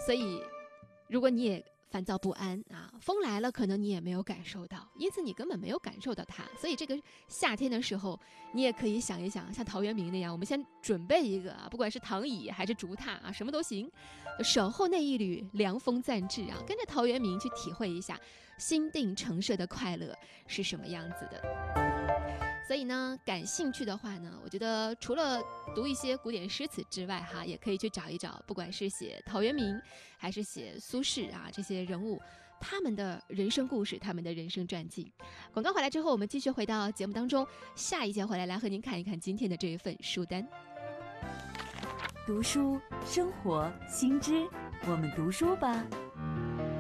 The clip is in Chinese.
所以如果你也烦躁不安啊，风来了可能你也没有感受到，因此你根本没有感受到它。所以这个夏天的时候，你也可以想一想，像陶渊明那样，我们先准备一个啊，不管是躺椅还是竹榻啊，什么都行，守候那一缕凉风暂至啊，跟着陶渊明去体会一下心定澄澈的快乐是什么样子的。所以呢，感兴趣的话呢，我觉得除了读一些古典诗词之外哈，也可以去找一找，不管是写陶渊明还是写苏轼啊这些人物，他们的人生故事，他们的人生传记。广告回来之后，我们继续回到节目当中，下一节回来和您看一看今天的这一份书单。 读书生活新知，我们读书吧。